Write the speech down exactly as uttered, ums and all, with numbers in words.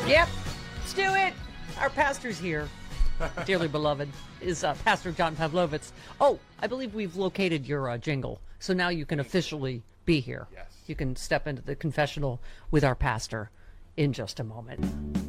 Yep, let's do it. Our pastor's here. Dearly beloved is uh, Pastor John Pavlovitz. Oh, I believe we've located your uh, jingle, so now you can officially be here. Yes. You can step into the confessional with our pastor in just a moment.